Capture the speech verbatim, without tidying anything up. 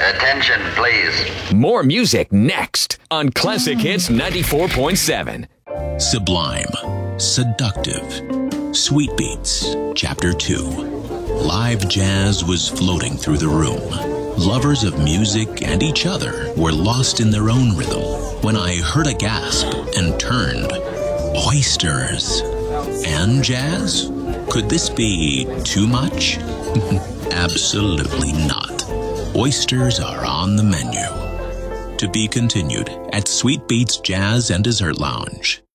Attention, please. More music next on Classic Hits ninety-four point seven. Sublime, Seductive, Sweet Beats, Chapter two. Live jazz was floating through the room. Lovers of music and each other were lost in their own rhythm when I heard a gasp and turned. Oysters and jazz? Could this be too much? Absolutely not. Oysters are on the menu. To be continued at Sweet Beats Jazz and Dessert Lounge.